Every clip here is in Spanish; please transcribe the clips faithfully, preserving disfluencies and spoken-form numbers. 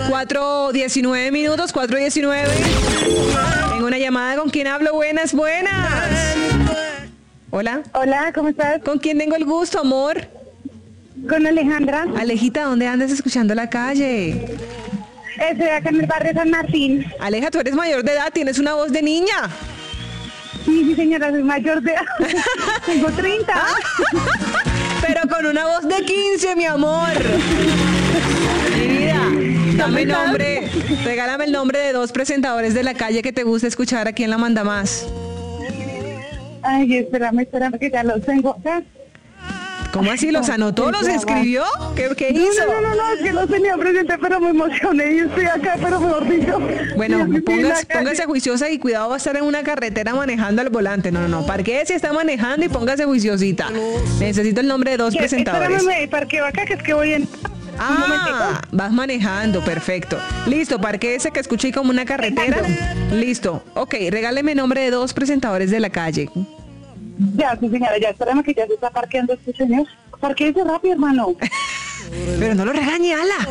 cuatro diecinueve minutos, cuatro diecinueve. Tengo una llamada. ¿Con quién hablo? Buenas, buenas. Hola. Hola, ¿cómo estás? ¿Con quién tengo el gusto, amor? Con Alejandra. Alejita, ¿dónde andas escuchando la calle? Estoy acá en el barrio San Martín. Aleja, tú eres mayor de edad, tienes una voz de niña. Sí, sí, señora, soy mayor de edad. Tengo treinta. Pero con una voz de quince, mi amor. Mi vida, dame nombre, regálame el nombre de dos presentadores de la calle que te gusta escuchar aquí en La Manda Más. Ay, espérame, espérame, que ya los tengo acá. ¿Cómo así? ¿Los anotó? ¿Los escribió? ¿Qué, qué hizo? No, no, no, no, es que los tenía presente, pero me emocioné y estoy acá, pero mejor dicho. Bueno, póngase, póngase juiciosa y cuidado, va a estar en una carretera manejando al volante. No, no, no, parquee si está manejando y póngase juiciosita. Necesito el nombre de dos presentadores. Espérame, parqueo acá, que es que voy en... Ah, vas manejando, perfecto. Listo, parque ese que escuché como una carretera. Listo, ok, regáleme el nombre de dos presentadores de la calle. Ya, sí, señora, ya, espérame que ya se está parqueando este señor. Parquéese rápido, hermano. Pero no lo regañe, ala.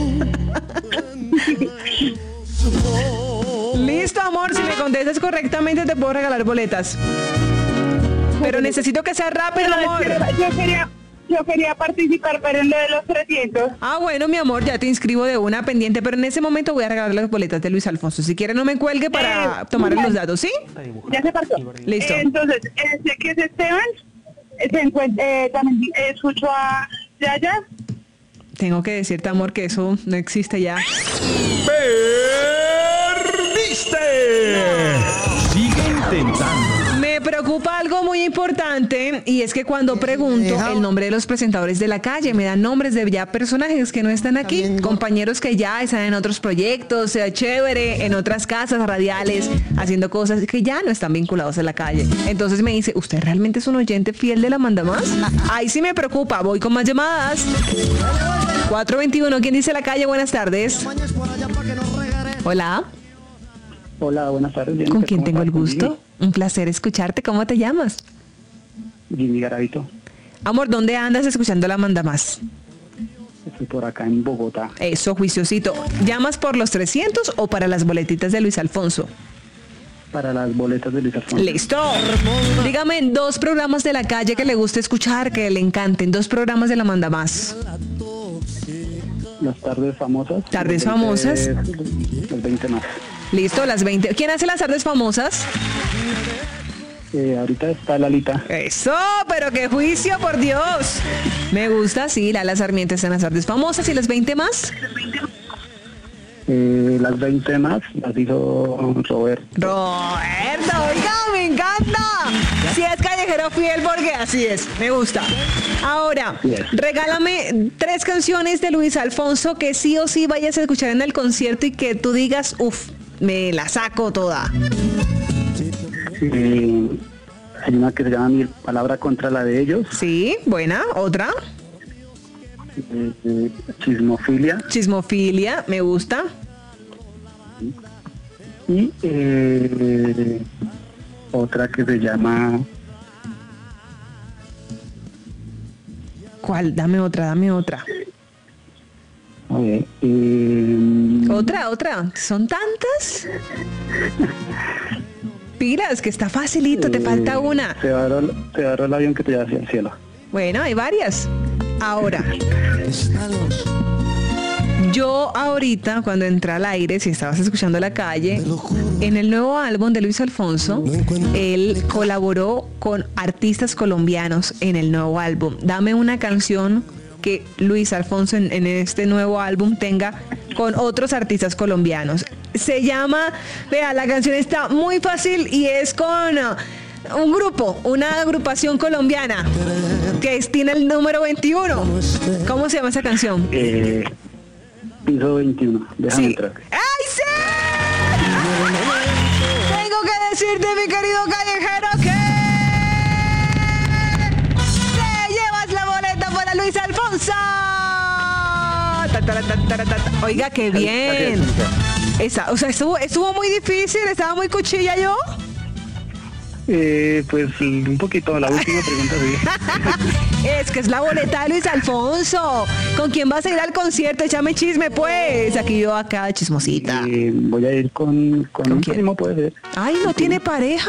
Listo, amor, si me contestas correctamente te puedo regalar boletas. Pero necesito que sea rápido, No, amor. espera, yo quería... Yo quería participar, pero en lo de los trescientos. Ah, bueno, mi amor, ya te inscribo de una pendiente, pero en ese momento voy a regalar las boletas de Luis Alfonso. Si quiere no me cuelgue para Eh, tomar ya. los datos, ¿sí? Ya se pasó. Listo. Eh, entonces, este que es Esteban, eh, se encuentra, eh, también eh, escucho a Yaya. Tengo que decirte, amor, que eso no existe ya. ¡Perdiste! Sigue intentando. Me preocupa algo muy importante y es que cuando pregunto el nombre de los presentadores de la calle, me dan nombres de ya personajes que no están aquí, compañeros que ya están en otros proyectos, sea chévere, en otras casas radiales, haciendo cosas que ya no están vinculados a la calle. Entonces me dice, ¿usted realmente es un oyente fiel de La Manda Más? Ahí sí me preocupa, voy con más llamadas. cuatro veintiuno, ¿quién dice la calle? Buenas tardes. Hola. Hola, buenas tardes. Jennifer, ¿Con quién ¿cómo tengo el estás? gusto? Un placer escucharte. ¿Cómo te llamas? Jimmy Garavito. Amor, ¿dónde andas escuchando La Manda Más? Estoy por acá en Bogotá. Eso, juiciosito. ¿Llamas por los trescientos o para las boletitas de Luis Alfonso? Para las boletas de Luis Alfonso. ¡Listo! Dígame dos programas de la calle que le guste escuchar, que le encanten. Dos programas de La Manda Más. Las tardes famosas. Tardes Los veinte, famosas. Los veinte más. Listo, las veinte. ¿Quién hace las tardes famosas? Eh, ahorita está Lalita. Eso, pero qué juicio, por Dios. Me gusta, sí, Lala Sarmiento está en las tardes famosas. ¿Y las veinte más? Eh, las veinte más las hizo Robert. Roberto, oiga, me encanta. Si es callejero fiel, porque así es, me gusta. Ahora, Yes. regálame tres canciones de Luis Alfonso que sí o sí vayas a escuchar en el concierto y que tú digas, uff, me la saco toda. Eh, hay una que se llama Mi Palabra contra la de ellos. Sí, buena. Otra, Eh, eh, Chismofilia. Chismofilia, me gusta. Y eh, otra que se llama... ¿Cuál? Dame otra, dame otra. A ver, eh, Otra, otra. ¿Son tantas? Pilas, que está facilito, te falta una. Se varó, se varó el avión que te lleva hacia el cielo. Bueno, hay varias. Ahora, yo ahorita, cuando entré al aire, si estabas escuchando La Calle, en el nuevo álbum de Luis Alfonso, él colaboró con artistas colombianos en el nuevo álbum. Dame una canción que Luis Alfonso en, en este nuevo álbum tenga con otros artistas colombianos. Se llama, vea, la canción está muy fácil y es con... uh, un grupo, una agrupación colombiana que es- tiene el número veintiuno. ¿Cómo se llama esa canción? Eh, piso veintiuno, déjame Sí. entrar. ¡Ay, sí! Tengo que decirte, mi querido callejero, que te llevas la boleta para Luis Alfonso. Ta, ta, ta, ta, ta, ta. Oiga, qué bien. Esa, o sea, estuvo, estuvo muy difícil, estaba muy cuchilla yo. Eh, pues un poquito, la última pregunta sí. Es que es la boleta de Luis Alfonso. ¿Con quién vas a ir al concierto? Échame chisme, pues. Aquí yo acá chismosita. Eh, voy a ir con, con, ¿Con un quién? primo, puede ser. Ay, ¿no tiene pareja?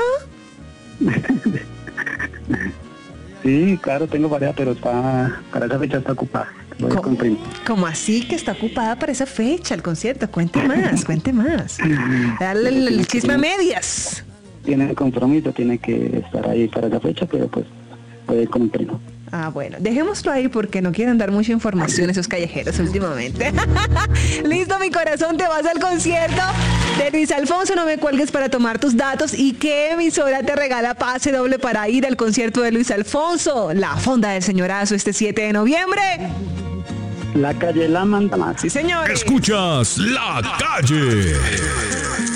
Sí, claro, tengo pareja, pero está para esa fecha está ocupada. Voy a ir con un primo. ¿Cómo así que está ocupada para esa fecha el concierto? Cuente más, cuente más. Dale el, el chisme a medias. Tiene compromiso, tiene que estar ahí para esa fecha, pero pues voy a ir con un primo. Ah, bueno, dejémoslo ahí porque no quieren dar mucha información esos callejeros últimamente. Listo, mi corazón, te vas al concierto de Luis Alfonso. No me cuelgues para tomar tus datos. ¿Y qué emisora te regala pase doble para ir al concierto de Luis Alfonso? La Fonda del Señorazo este siete de noviembre. La calle La manda más. Sí, señor. Escuchas La Calle.